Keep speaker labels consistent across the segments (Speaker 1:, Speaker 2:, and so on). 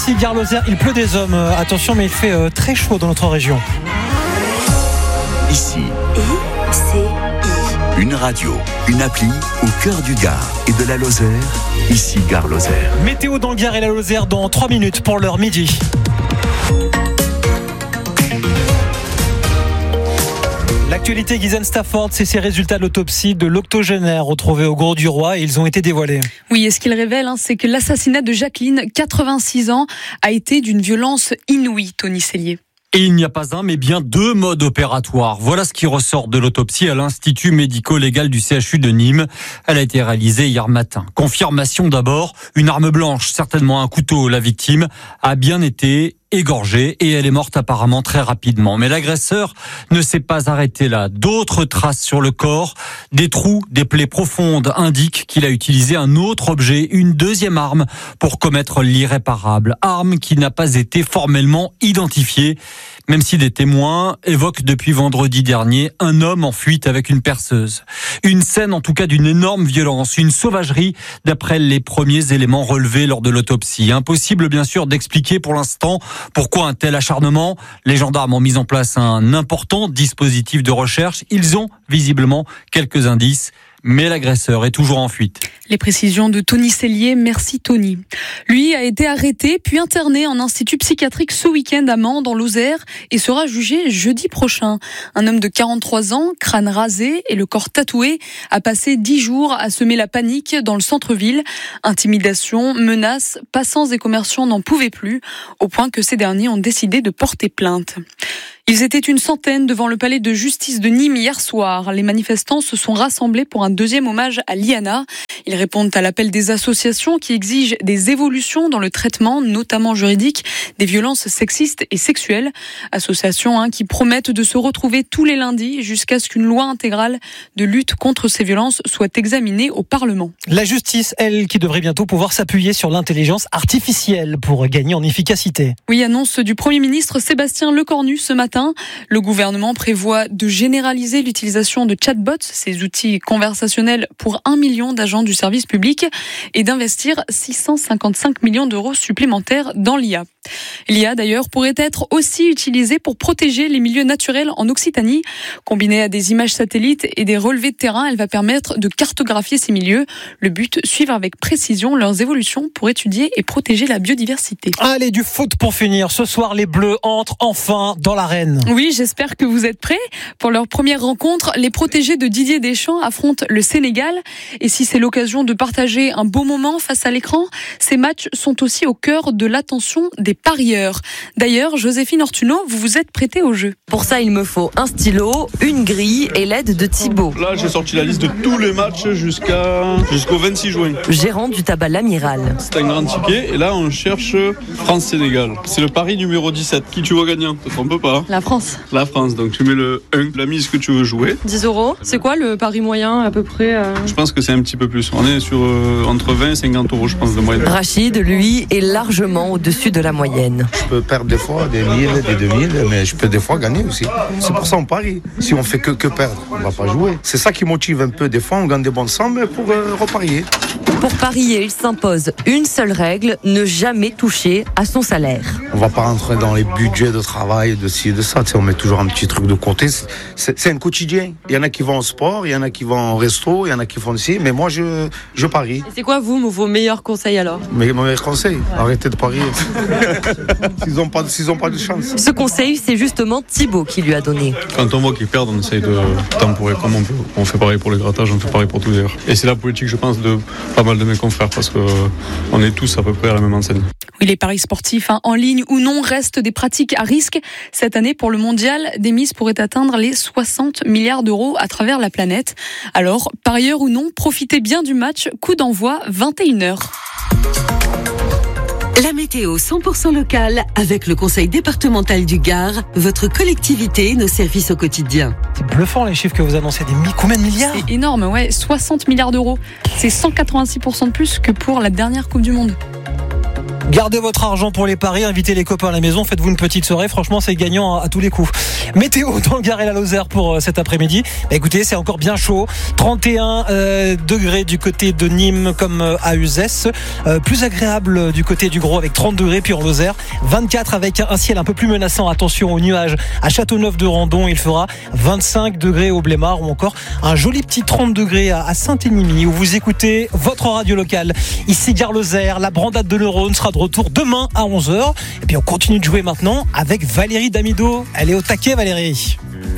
Speaker 1: Ici, Gare Lozère, il pleut des hommes. Attention, mais il fait très chaud dans notre région.
Speaker 2: Ici, une radio, une appli au cœur du Gard et de la Lozère. Ici, Gare Lozère.
Speaker 1: Météo dans le Gard et la Lozère dans 3 minutes pour l'heure midi. L'actualité, Ghislaine Stafford, c'est ces résultats de l'autopsie de l'octogénaire retrouvé au Grau du Roi et ils ont été dévoilés.
Speaker 3: Oui, et ce qu'il révèle, c'est que l'assassinat de Jacqueline, 86 ans, a été d'une violence inouïe, Tony Cellier.
Speaker 4: Et il n'y a pas un, mais bien 2 modes opératoires. Voilà ce qui ressort de l'autopsie à l'Institut médico-légal du CHU de Nîmes. Elle a été réalisée hier matin. Confirmation d'abord, une arme blanche, certainement un couteau. La victime a bien été égorgée et elle est morte apparemment très rapidement. Mais l'agresseur ne s'est pas arrêté là. D'autres traces sur le corps, des trous, des plaies profondes indiquent qu'il a utilisé un autre objet, une deuxième arme pour commettre l'irréparable. Arme qui n'a pas été formellement identifiée, même si des témoins évoquent depuis vendredi dernier un homme en fuite avec une perceuse. Une scène en tout cas d'une énorme violence, une sauvagerie d'après les premiers éléments relevés lors de l'autopsie. Impossible bien sûr d'expliquer pour l'instant pourquoi un tel acharnement. Les gendarmes ont mis en place un important dispositif de recherche. Ils ont visiblement quelques indices. Mais l'agresseur est toujours en fuite.
Speaker 3: Les précisions de Tony Cellier, merci Tony. Lui a été arrêté puis interné en institut psychiatrique ce week-end à Mans dans Lozère et sera jugé jeudi prochain. Un homme de 43 ans, crâne rasé et le corps tatoué, a passé 10 jours à semer la panique dans le centre-ville. Intimidation, menaces, passants et commerçants n'en pouvaient plus, au point que ces derniers ont décidé de porter plainte. Ils étaient une centaine devant le palais de justice de Nîmes hier soir. Les manifestants se sont rassemblés pour un deuxième hommage à Liana. Ils répondent à l'appel des associations qui exigent des évolutions dans le traitement, notamment juridique, des violences sexistes et sexuelles. Associations qui promettent de se retrouver tous les lundis jusqu'à ce qu'une loi intégrale de lutte contre ces violences soit examinée au Parlement.
Speaker 1: La justice, elle, qui devrait bientôt pouvoir s'appuyer sur l'intelligence artificielle pour gagner en efficacité.
Speaker 3: Oui, annonce du Premier ministre Sébastien Lecornu ce matin. Le gouvernement prévoit de généraliser l'utilisation de chatbots, ces outils conversationnels, pour 1 million d'agents du service public et d'investir 655 millions d'euros supplémentaires dans l'IA. L'IA, d'ailleurs, pourrait être aussi utilisée pour protéger les milieux naturels en Occitanie. Combinée à des images satellites et des relevés de terrain, elle va permettre de cartographier ces milieux. Le but, suivre avec précision leurs évolutions pour étudier et protéger la biodiversité.
Speaker 1: Allez, du foot pour finir. Ce soir, les Bleus entrent enfin dans l'arène.
Speaker 3: Oui, j'espère que vous êtes prêts. Pour leur première rencontre, les protégés de Didier Deschamps affrontent le Sénégal. Et si c'est l'occasion de partager un beau moment face à l'écran, ces matchs sont aussi au cœur de l'attention des parieurs. D'ailleurs, Joséphine Ortuno, vous vous êtes prêtée au jeu.
Speaker 5: Pour ça, il me faut un stylo, une grille et l'aide de Thibaut.
Speaker 6: Là, j'ai sorti la liste de tous les matchs jusqu'au 26 juin.
Speaker 5: Gérant du tabac L'Amiral.
Speaker 6: C'est un grand ticket et là, on cherche France-Sénégal. C'est le pari numéro 17. Qui tu vois gagnant? Tu te trompes pas.
Speaker 5: La France.
Speaker 6: La France, donc tu mets le 1, la mise que tu veux jouer.
Speaker 5: 10 €. C'est quoi le pari moyen à peu près
Speaker 6: Je pense que c'est un petit peu plus. On est sur entre 20 et 50 € je pense de moyenne.
Speaker 5: Rachid, lui, est largement au-dessus de la moyenne.
Speaker 7: Je peux perdre des fois des 1000, des 2000, mais je peux des fois gagner aussi. C'est pour ça on parie. Si on fait que perdre, on va pas jouer. C'est ça qui motive un peu. Des fois on gagne des bonnes sommes pour reparier.
Speaker 5: Pour parier, il s'impose une seule règle, ne jamais toucher à son salaire.
Speaker 7: On va pas rentrer dans les budgets de travail, de ci et de ça. Tu sais, on met toujours un petit truc de côté. C'est un quotidien. Il y en a qui vont au sport, il y en a qui vont au resto, il y en a qui font ici. Mais moi, je parie.
Speaker 5: Et c'est quoi, vos meilleurs conseils alors?
Speaker 7: Mes meilleurs conseils, arrêtez de parier. S'ils ont pas de chance.
Speaker 5: Ce conseil, c'est justement Thibaut qui lui a donné.
Speaker 6: Quand on voit qu'ils perdent, on essaye de temporer comme on peut. On fait pareil pour le grattage, on fait pareil pour tout d'ailleurs. Et c'est la politique, je pense, de pas mal de mes confrères parce qu'on est tous à peu près à la même enseigne.
Speaker 3: Oui, les paris sportifs, en ligne ou non, restent des pratiques à risque. Cette année, pour le mondial, des mises pourraient atteindre les 60 milliards d'euros à travers la planète. Alors, parieur ou non, profitez bien du match. Coup d'envoi, 21h.
Speaker 8: La météo 100% locale avec le Conseil départemental du Gard, votre collectivité, nos services au quotidien.
Speaker 1: C'est bluffant les chiffres que vous annoncez, combien de milliards?
Speaker 3: C'est énorme, ouais, 60 milliards d'euros. C'est 186% de plus que pour la dernière Coupe du Monde.
Speaker 1: Gardez votre argent pour les paris, invitez les copains à la maison, faites-vous une petite soirée. Franchement, c'est gagnant à tous les coups. Météo dans le Gard et la Lozère pour cet après-midi. Écoutez, c'est encore bien chaud. 31 degrés du côté de Nîmes comme à Uzès. Plus agréable du côté du Gros avec 30 degrés. Puis en Lozère, 24 avec un ciel un peu plus menaçant. Attention aux nuages à Châteauneuf-de-Randon. Il fera 25 degrés au Blémard ou encore un joli petit 30 degrés à Saint-Émilion où vous écoutez votre radio locale. Ici Gare Lozère, la Brandade de Neuronne sera de retour demain à 11h. Et puis on continue de jouer maintenant avec Valérie Damido. Elle est au taquet, Valérie.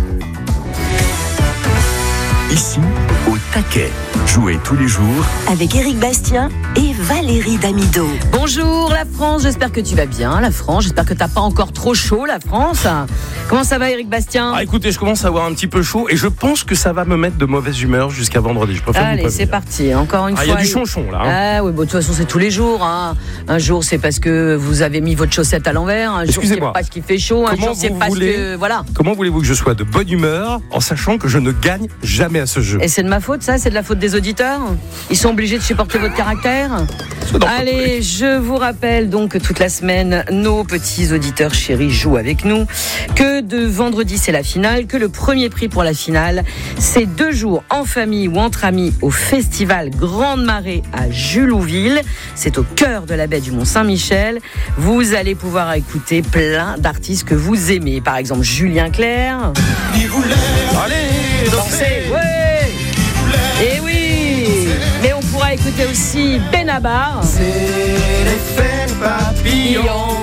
Speaker 2: Ici, au taquet. Jouez tous les jours
Speaker 9: avec Éric Bastien et Valérie Damido.
Speaker 5: Bonjour la France, j'espère que tu vas bien la France, j'espère que t'as pas encore trop chaud la France. Comment ça va Éric Bastien ?
Speaker 10: Écoutez, je commence à avoir un petit peu chaud et je pense que ça va me mettre de mauvaise humeur jusqu'à vendredi. Je préfère
Speaker 5: Allez, c'est parti, encore une fois.
Speaker 10: Il y a du chonchon là.
Speaker 5: Oui, de toute façon c'est tous les jours. Un jour c'est parce que vous avez mis votre chaussette à l'envers, un jour c'est parce qu'il fait chaud, un jour c'est parce que... Voilà.
Speaker 10: Comment voulez-vous que je sois de bonne humeur en sachant que je ne gagne jamais à ce jeu ?
Speaker 5: Et c'est de ma faute ça ? C'est de la faute des auditeurs ? Ils sont obligés de supporter votre caractère ? Allez, je vous rappelle donc que toute la semaine, nos petits auditeurs chéris jouent avec nous, que de vendredi c'est la finale, que le premier prix pour la finale, c'est 2 jours en famille ou entre amis au festival Grande Marée à Julouville. C'est au cœur de la baie du Mont-Saint-Michel. Vous allez pouvoir écouter plein d'artistes que vous aimez, par exemple Julien Clerc.
Speaker 10: Allez,
Speaker 5: dansez, ouais. Et oui, mais on pourra écouter aussi Benabar.
Speaker 10: C'est l'effet papillon.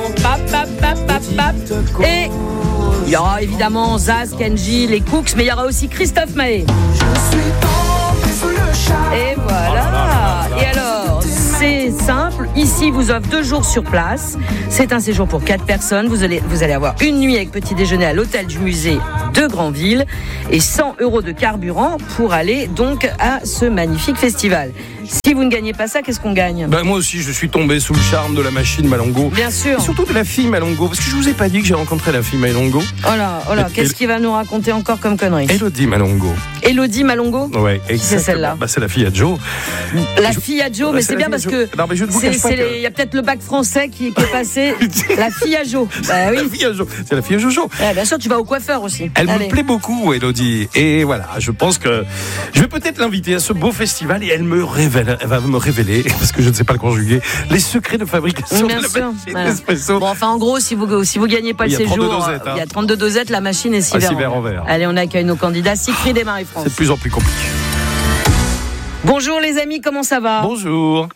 Speaker 5: Et il y aura évidemment Zaz, Kenji, les Cooks, mais il y aura aussi Christophe Maé. Et voilà. Et alors, c'est simple. Ici, vous offre 2 jours sur place. C'est un séjour pour 4 personnes. Vous allez avoir une nuit avec petit déjeuner à l'hôtel du musée de Granville et 100 € de carburant pour aller donc à ce magnifique festival. Si vous ne gagnez pas ça, qu'est-ce qu'on gagne ?
Speaker 10: Moi aussi, je suis tombé sous le charme de la machine Malongo.
Speaker 5: Bien sûr.
Speaker 10: Et surtout de la fille Malongo, parce que je vous ai pas dit que j'ai rencontré la fille Malongo.
Speaker 5: Oh là, qu'est-ce qu'il va nous raconter encore comme connerie ?
Speaker 10: Élodie Malongo.
Speaker 5: Élodie Malongo ?
Speaker 10: Ouais, exactement.
Speaker 5: C'est celle-là.
Speaker 10: C'est la fille à Joe.
Speaker 5: La fille à Joe, mais c'est bien parce que il y a peut-être le bac français qui est passé. La fille à Joe. Bah oui.
Speaker 10: La fille à Joe. C'est la fille à Jojo.
Speaker 5: Bien sûr, tu vas au coiffeur aussi.
Speaker 10: Elle me plaît beaucoup, Élodie. Et voilà, je pense que je vais peut-être l'inviter à ce beau festival et elle va me révéler, parce que je ne sais pas le conjuguer, les secrets de fabrication de la machine Nespresso.
Speaker 5: Bon, enfin, en gros, si vous gagnez pas le séjour, il y a 32 dosettes, la machine est 6 verres en verre. Allez, on accueille nos candidats, Siegfried et Marie-France.
Speaker 10: C'est de plus en plus compliqué.
Speaker 5: Bonjour les amis, comment ça va ?
Speaker 10: Bonjour.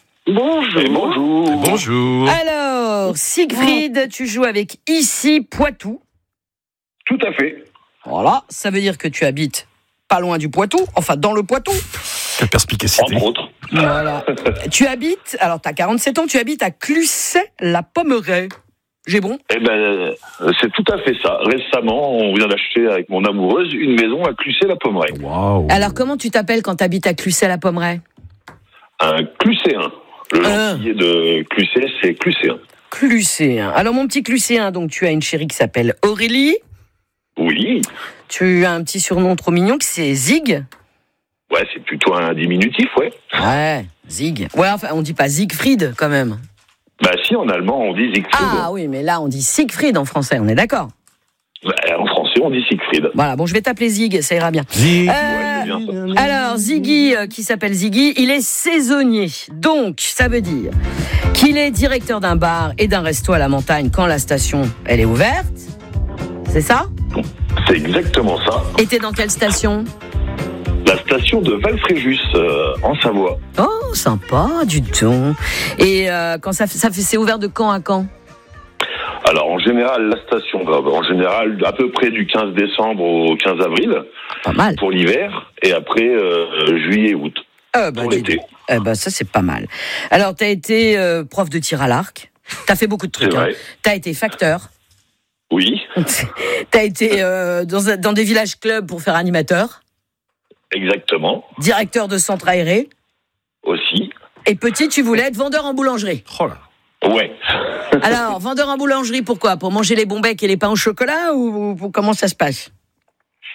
Speaker 10: Bonjour.
Speaker 5: Alors, Siegfried, tu joues avec Ici Poitou.
Speaker 11: Tout à fait.
Speaker 5: Voilà, ça veut dire que tu habites pas loin du Poitou, enfin dans le Poitou.
Speaker 10: Quelle perspicacité.
Speaker 11: Entre autres.
Speaker 5: Voilà. Tu habites, alors tu as 47 ans, tu habites à Cluset-la-Pommeraye. J'ai bon ?
Speaker 11: C'est tout à fait ça. Récemment, on vient d'acheter avec mon amoureuse une maison à Cluset-la-Pommeraye.
Speaker 10: Waouh.
Speaker 5: Alors comment tu t'appelles quand tu habites à Cluset-la-Pommeraye ?
Speaker 11: Un Cluséen. Le gentillet de Cluset, c'est Cluséen.
Speaker 5: Cluséen. Alors mon petit Cluséen, donc tu as une chérie qui s'appelle Aurélie.
Speaker 11: Oui.
Speaker 5: Tu as un petit surnom trop mignon qui c'est Zig.
Speaker 11: Ouais, c'est plutôt un diminutif, ouais.
Speaker 5: Ouais, Zig. Ouais, enfin, on dit pas Siegfried, quand même.
Speaker 11: Si, en allemand, on dit Siegfried.
Speaker 5: Ah oui, mais là, on dit Siegfried en français, on est d'accord ?
Speaker 11: En français, on dit Siegfried.
Speaker 5: Voilà, bon, je vais t'appeler Zig, ça ira bien.
Speaker 10: Zig.
Speaker 11: Ouais, bien ça.
Speaker 5: Alors, Ziggy, qui s'appelle Ziggy, il est saisonnier. Donc, ça veut dire qu'il est directeur d'un bar et d'un resto à la montagne quand la station, elle est ouverte. C'est ça ?
Speaker 11: C'est exactement ça.
Speaker 5: Et t'es dans quelle station ?
Speaker 11: La station de Valfréjus, en Savoie.
Speaker 5: Oh, sympa, du tout. Et quand c'est ouvert de quand à quand ?
Speaker 11: Alors, en général, la station va à peu près du 15 décembre au 15 avril.
Speaker 5: Pas mal.
Speaker 11: Pour l'hiver, et après juillet, août. Pour l'été.
Speaker 5: Ça, c'est pas mal. Alors, t'as été prof de tir à l'arc. T'as fait beaucoup de trucs. Hein. T'as été facteur.
Speaker 11: Oui.
Speaker 5: T'as été dans des villages clubs pour faire animateur.
Speaker 11: Exactement.
Speaker 5: Directeur de centre aéré.
Speaker 11: Aussi.
Speaker 5: Et petit, tu voulais être vendeur en boulangerie.
Speaker 10: Oh là.
Speaker 11: Ouais.
Speaker 5: Alors, vendeur en boulangerie, pourquoi ? Pour manger les bons becs et les pains au chocolat ou comment ça se passe ?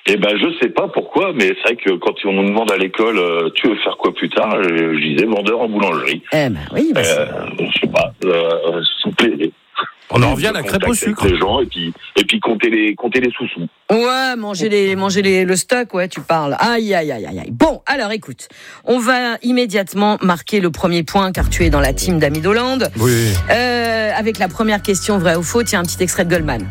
Speaker 11: Eh ben, je sais pas pourquoi, mais c'est vrai que quand on nous demande à l'école, tu veux faire quoi plus tard, je disais vendeur en boulangerie.
Speaker 5: Eh ben oui,
Speaker 11: je sais pas, souper.
Speaker 10: On en revient à la crêpe au sucre.
Speaker 11: Les gens et puis compter les sous-sous.
Speaker 5: Ouais, manger le stock, ouais, tu parles. Aïe. Bon, alors écoute, on va immédiatement marquer le premier point car tu es dans la team d'Amidoland.
Speaker 10: Oui.
Speaker 5: Avec la première question, vrai ou faux, tiens, un petit extrait de Goldman.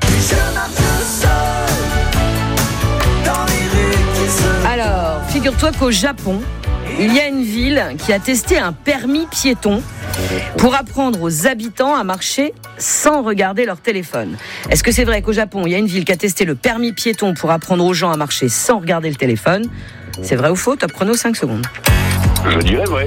Speaker 5: Alors, figure-toi qu'au Japon, il y a une ville qui a testé un permis piéton pour apprendre aux habitants à marcher sans regarder leur téléphone. Est-ce que c'est vrai qu'au Japon, il y a une ville qui a testé le permis piéton pour apprendre aux gens à marcher sans regarder le téléphone? C'est vrai ou faux? Top chrono, 5 secondes.
Speaker 11: Je dirais vrai.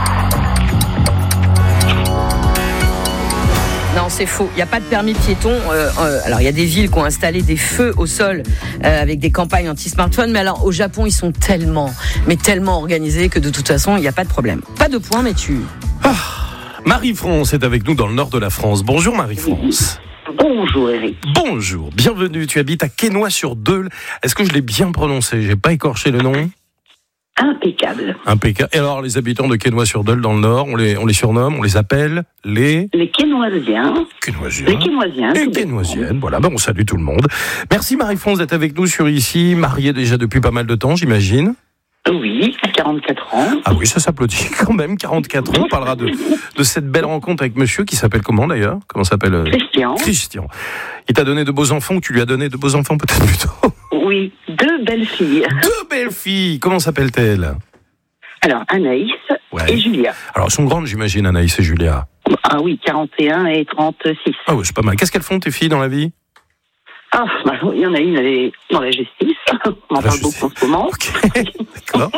Speaker 5: Non, c'est faux. Il n'y a pas de permis piéton. Alors, il y a des villes qui ont installé des feux au sol avec des campagnes anti-smartphone. Mais alors, au Japon, ils sont tellement organisés que de toute façon, il n'y a pas de problème. Pas de point, mais tu...
Speaker 10: Marie-France est avec nous dans le nord de la France. Bonjour Marie-France.
Speaker 12: Bonjour Eric.
Speaker 10: Bonjour, bienvenue. Tu habites à Quesnoy-sur-Deûle. Est-ce que je l'ai bien prononcé? J'ai pas écorché le nom?
Speaker 12: Impeccable.
Speaker 10: Impeccable. Et alors, les habitants de Quesnoy-sur-Deûle dans le Nord, on les surnomme, on les appelle les
Speaker 12: Quesnoisiens.
Speaker 10: Les Quesnoisiennes, voilà, on salue tout le monde. Merci Marie-France d'être avec nous sur ici, mariée déjà depuis pas mal de temps, j'imagine.
Speaker 12: Oui, 44 ans.
Speaker 10: Ah oui, ça s'applaudit quand même, 44 ans. On parlera de cette belle rencontre avec monsieur qui s'appelle comment d'ailleurs? Comment s'appelle? Christian. Il t'a donné de beaux enfants ou tu lui as donné de beaux enfants peut-être plutôt?
Speaker 12: Oui, 2 belles filles.
Speaker 10: 2 belles filles. Comment s'appellent-elles?
Speaker 12: Alors, Anaïs et Julia.
Speaker 10: Alors, elles sont grandes, j'imagine, Anaïs et Julia.
Speaker 12: Ah oui, 41 et 36.
Speaker 10: Ah oui, c'est pas mal. Qu'est-ce qu'elles font, tes filles, dans la vie?
Speaker 12: Ah, il y en a une, elle est dans la justice. On en parle beaucoup en ce moment.
Speaker 10: Ok, d'accord.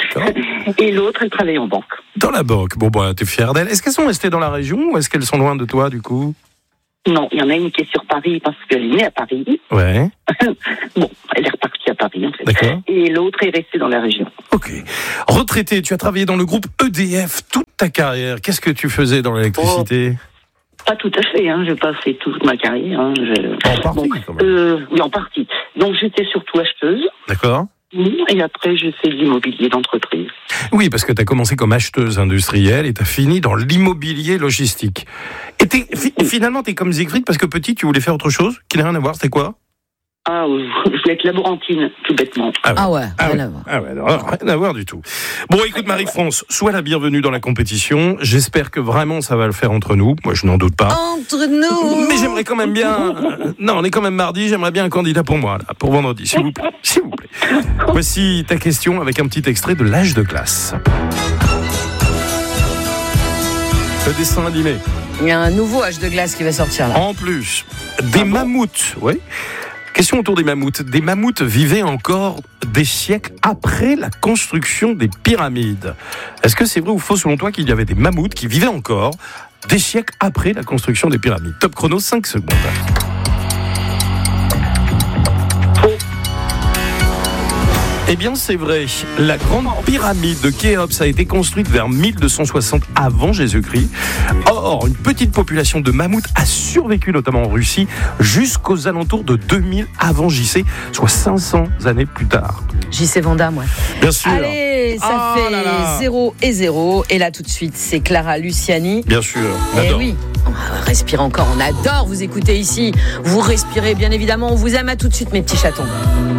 Speaker 12: Et l'autre, elle travaille en banque.
Speaker 10: Dans la banque. Bon, t'es fière d'elle. Est-ce qu'elles sont restées dans la région ou est-ce qu'elles sont loin de toi, du coup?
Speaker 12: Non, il y en a une qui est sur Paris parce qu'elle est née à Paris.
Speaker 10: Ouais.
Speaker 12: Bon, elle est repartie à Paris, en fait.
Speaker 10: D'accord.
Speaker 12: Et l'autre est restée dans la région.
Speaker 10: Ok. Retraité, tu as travaillé dans le groupe EDF toute ta carrière. Qu'est-ce que tu faisais dans l'électricité?
Speaker 12: Pas tout à fait, j'ai pas fait toute ma carrière.
Speaker 10: En partie, quand même.
Speaker 12: Oui, en partie. Donc j'étais surtout acheteuse.
Speaker 10: D'accord.
Speaker 12: Et après, j'ai fait de l'immobilier d'entreprise.
Speaker 10: Oui, parce que tu as commencé comme acheteuse industrielle et tu as fini dans l'immobilier logistique. Et finalement, tu es comme Siegfried parce que petit, tu voulais faire autre chose qui n'a rien à voir. C'était quoi?
Speaker 12: Ah, je voulais être laborantine, tout bêtement.
Speaker 5: Rien à voir.
Speaker 10: Rien à voir du tout. Bon, écoute Marie-France, sois la bienvenue dans la compétition. J'espère que vraiment ça va le faire entre nous. Moi, je n'en doute pas.
Speaker 5: Entre nous.
Speaker 10: Mais j'aimerais quand même bien... Non, on est quand même mardi, j'aimerais bien un candidat pour moi, là, pour vendredi, s'il vous plaît. S'il vous plaît. Voici ta question avec un petit extrait de l'âge de glace. Le dessin animé.
Speaker 5: Il y a un nouveau âge de glace qui va sortir là.
Speaker 10: En plus, des mammouths, oui. Question autour des mammouths. Des mammouths vivaient encore des siècles après la construction des pyramides. Est-ce que c'est vrai ou faux selon toi qu'il y avait des mammouths qui vivaient encore des siècles après la construction des pyramides? Top chrono, 5 secondes. Eh bien, c'est vrai. La grande pyramide de Khéops a été construite vers 1260 avant Jésus-Christ. Or, une petite population de mammouths a survécu, notamment en Russie, jusqu'aux alentours de 2000 avant JC, soit 500 années plus tard.
Speaker 5: JC Vanda, moi.
Speaker 10: Bien sûr.
Speaker 5: Allez, ça fait 0 et 0. Et là, tout de suite, c'est Clara Luciani.
Speaker 10: Bien sûr.
Speaker 5: Et oui. On va respirer encore. On adore vous écouter ici. Vous respirez, bien évidemment. On vous aime. À tout de suite, mes petits chatons.